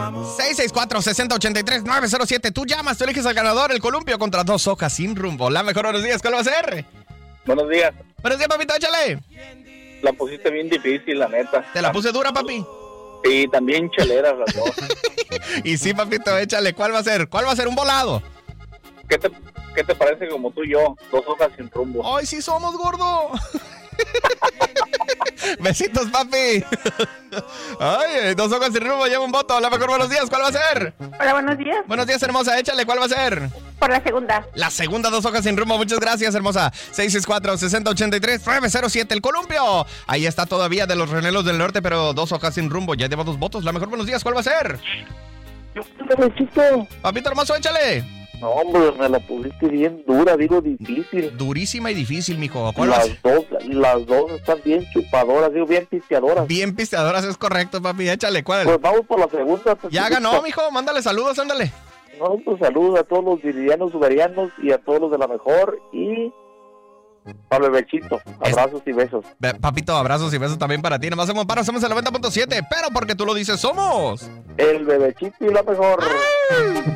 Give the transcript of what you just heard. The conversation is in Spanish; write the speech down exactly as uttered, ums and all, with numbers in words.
seis seis cuatro, seis cero ocho tres, nueve cero siete. Tú llamas, tú eliges al ganador, el columpio contra dos hojas sin rumbo. La mejor, buenos días, ¿cuál va a ser? Buenos días. Buenos días, papito, échale. La pusiste bien difícil, la neta. ¿Te la puse dura, papi? Sí, también cheleras las dos. Y sí, papito, échale. ¿Cuál va a ser? ¿Cuál va a ser? ¿Un volado? ¿Qué te, qué te parece como tú y yo? Dos hojas sin rumbo. ¡Ay, sí somos, gordo! Besitos, papi. Ay, dos hojas sin rumbo, lleva un voto. La mejor, buenos días, ¿cuál va a ser? Hola, buenos días. Buenos días, hermosa, échale, ¿cuál va a ser? Por la segunda. La segunda, dos hojas sin rumbo, muchas gracias, hermosa. seis seis cuatro, seis cero ocho tres, nueve cero siete, el columpio. Ahí está todavía de los Renelos del Norte, pero dos hojas sin rumbo, ya lleva dos votos. La mejor, buenos días, ¿cuál va a ser? Papito hermoso, échale. No, hombre, me la pusiste bien dura, digo difícil. Durísima y difícil, mijo. ¿Cuál va a Las ser? dos, las dos están bien chupadoras, digo bien pisteadoras. Bien pisteadoras, es correcto, papi, échale, ¿cuál? Pues vamos por la segunda. Ya ganó, mijo, mándale saludos, ándale. No, pues saludos a todos los viridianos, uberianos y a todos los de la mejor y a Bebechito. Abrazos y besos. Be- Papito, abrazos y besos también para ti. Nomás hacemos paro, somos el noventa punto siete, pero porque tú lo dices, somos El Bebechito y la mejor.